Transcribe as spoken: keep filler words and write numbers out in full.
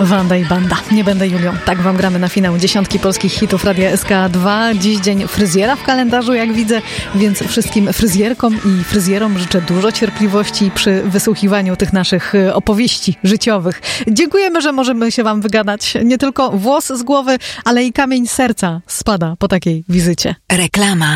Wanda i Banda. Nie będę Julią. Tak wam gramy na finał dziesiątki polskich hitów Radia S K dwa. Dziś dzień fryzjera w kalendarzu, jak widzę, więc wszystkim fryzjerkom i fryzjerom życzę dużo cierpliwości przy wysłuchiwaniu tych naszych opowieści życiowych. Dziękujemy, że możemy się wam wygadać. Nie tylko włos z głowy, ale i kamień z serca spada po takiej wizycie. Reklama.